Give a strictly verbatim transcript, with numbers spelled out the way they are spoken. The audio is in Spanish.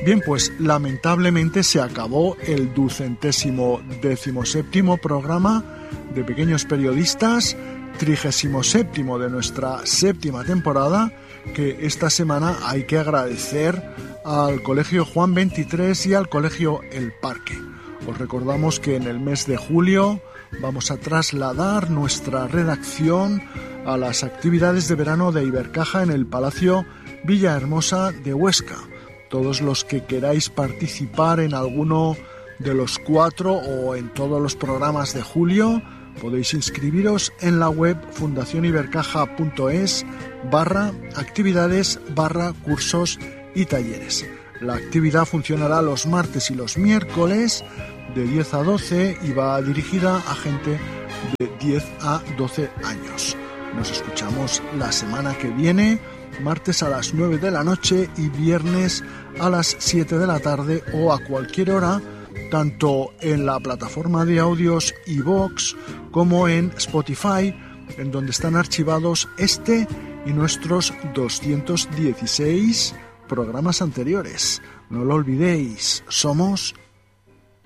Bien, pues lamentablemente se acabó el ducentésimo decimoséptimo programa de Pequeños Periodistas, trigésimo séptimo de nuestra séptima temporada, que esta semana hay que agradecer al Colegio Juan veintitrés y al Colegio El Parque. Os recordamos que en el mes de julio vamos a trasladar nuestra redacción a las actividades de verano de Ibercaja en el Palacio Villahermosa de Huesca. Todos los que queráis participar en alguno de los cuatro o en todos los programas de julio, podéis inscribiros en la web fundacionibercaja.es barra actividades barra cursos y talleres. La actividad funcionará los martes y los miércoles de diez a doce y va dirigida a gente de diez a doce años. Nos escuchamos la semana que viene, martes a las nueve de la noche y viernes a las siete de la tarde o a cualquier hora, tanto en la plataforma de audios iVoox como en Spotify, en donde están archivados este y nuestros doscientos dieciséis programas anteriores. No lo olvidéis, somos